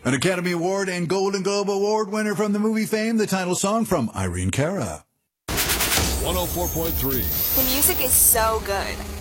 An Academy Award and Golden Globe Award winner from the movie Fame, the title song from Irene Cara. 104.3. The music is so good.